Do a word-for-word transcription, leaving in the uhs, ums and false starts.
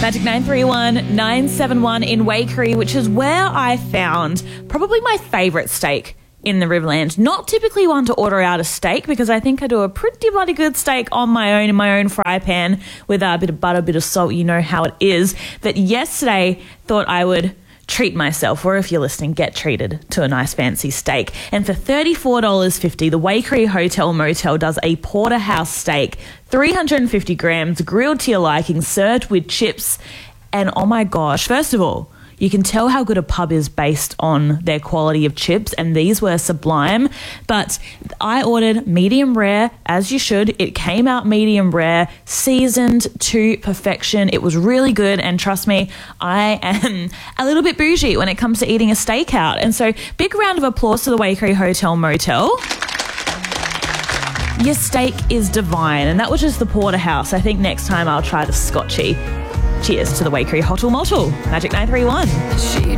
Magic nine three one nine seven one in Waikerie, which is where I found probably my favourite steak in the Riverland. Not typically one to order out a steak because I think I do a pretty bloody good steak on my own in my own fry pan with a bit of butter, a bit of salt. You know how it is. But yesterday thought I would treat myself, or if you're listening, get treated to a nice fancy steak. And for thirty-four dollars fifty, the Waikerie Hotel Motel does a porterhouse steak, three hundred fifty grams, grilled to your liking, served with chips. And oh my gosh, first of all, you can tell how good a pub is based on their quality of chips, and these were sublime. But I ordered medium rare, as you should. It came out medium rare, seasoned to perfection. It was really good, and trust me, I am a little bit bougie when it comes to eating a steak out. And so big round of applause to the Waikerie Hotel Motel. Your steak is divine, and that was just the porterhouse. I think next time I'll try the Scotchy. Cheers to the Waikerie Hotel Motel. Magic nine three one.